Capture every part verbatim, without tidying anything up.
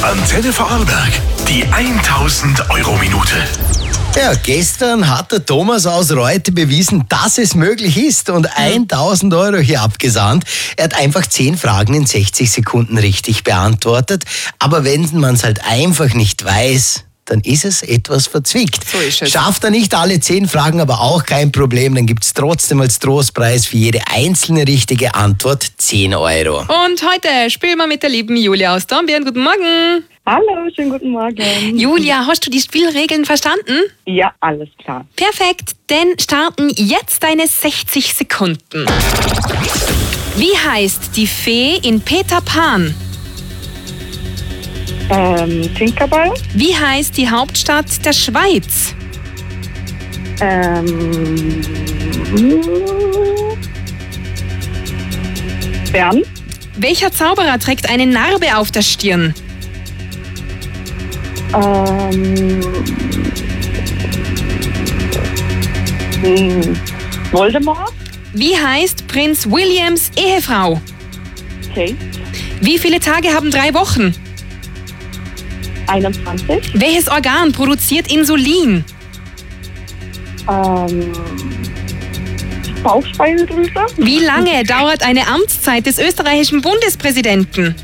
Antenne Vorarlberg, die tausend-Euro-Minute. Ja, gestern hat der Thomas aus Reute bewiesen, dass es möglich ist und tausend Euro hier abgesandt. Er hat einfach zehn Fragen in sechzig Sekunden richtig beantwortet. Aber wenn man es halt einfach nicht weiß, dann ist es etwas verzwickt. So ist es. Schafft er nicht alle zehn Fragen, aber auch kein Problem, dann gibt es trotzdem als Trostpreis für jede einzelne richtige Antwort zehn Euro. Und heute spielen wir mit der lieben Julia aus Dornbirn. Guten Morgen. Hallo, schönen guten Morgen. Julia, hast du die Spielregeln verstanden? Ja, alles klar. Perfekt, denn starten jetzt deine sechzig Sekunden. Wie heißt die Fee in Peter Pan? Ähm, Tinkerbell. Wie heißt die Hauptstadt der Schweiz? Ähm, Bern. Welcher Zauberer trägt eine Narbe auf der Stirn? Ähm, hm, Voldemort. Wie heißt Prinz Williams Ehefrau? Kate. Wie viele Tage haben drei Wochen? einundzwanzig. Welches Organ produziert Insulin? Ähm, Bauchspeicheldrüse. Wie lange dauert eine Amtszeit des österreichischen Bundespräsidenten?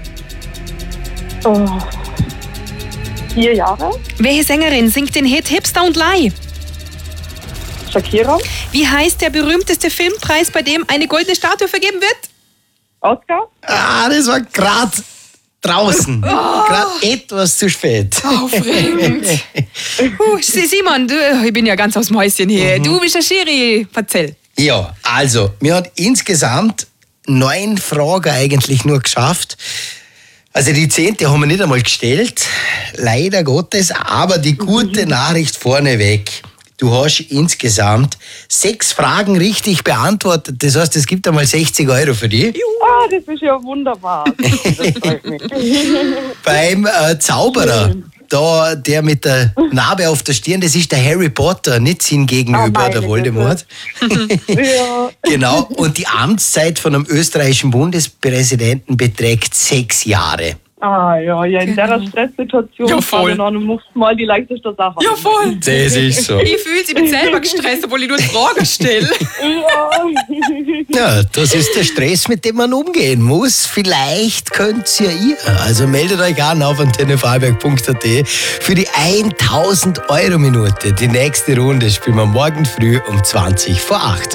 Oh, vier Jahre. Welche Sängerin singt den Hit Hipster und Lie? Shakira. Wie heißt der berühmteste Filmpreis, bei dem eine goldene Statue vergeben wird? Oscar. Ah, das war gerade draußen. Gerade etwas zu spät. Aufregend. uh, Simon, du, ich bin ja ganz aus dem Häuschen hier. Du bist der Schiri. Erzähl. Ja, also, mir hat insgesamt neun Fragen eigentlich nur geschafft. Also die zehnte haben wir nicht einmal gestellt, leider Gottes, aber die gute Nachricht vorneweg. Du hast insgesamt sechs Fragen richtig beantwortet. Das heißt, es gibt einmal sechzig Euro für dich. Ah, das ist ja wunderbar. Das freut mich. Beim äh, Zauberer, da, der mit der Narbe auf der Stirn, das ist der Harry Potter, nicht sein Gegenüber, Ah, meine der Voldemort. Ja. Genau, und die Amtszeit von einem österreichischen Bundespräsidenten beträgt sechs Jahre. Ah ja, ja, in der Stresssituation Ja, voll. du musst mal die leichteste Sache. Ja, voll. Das ist so. Ich fühle ich bin selber gestresst, obwohl ich nur Fragen stelle. Ja. Ja, das ist der Stress, mit dem man umgehen muss. Vielleicht könnt's ja ihr. Also meldet euch an auf antenne vorarlberg punkt a t für die tausend Euro Minute. Die nächste Runde spielen wir morgen früh um zwanzig vor acht.